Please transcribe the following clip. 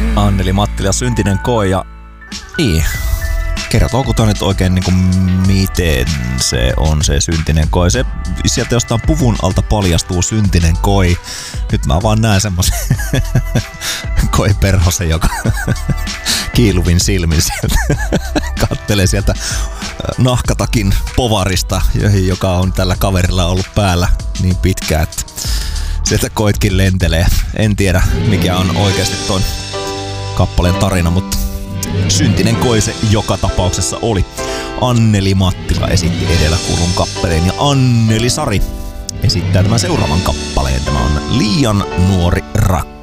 Anneli Mattila, Syntinen koe ja niin. Kertooko toi nyt oikein niinku miten se on se syntinen koi? Se sieltä jostain puvun alta paljastuu syntinen koi. Nyt mä vaan näen semmosen koiperhosen, joka kiiluvin silmin sieltä kattelee sieltä nahkatakin povarista, joka on tällä kaverilla ollut päällä niin pitkään, että sieltä koitkin lentelee. En tiedä mikä on oikeasti ton kappaleen tarina, mutta syntinen koi se joka tapauksessa oli. Anneli Mattila esitti edellä kuulun kappaleen ja Anneli Sari esittää tämän seuraavan kappaleen. Tämä on Liian nuori rakkaus.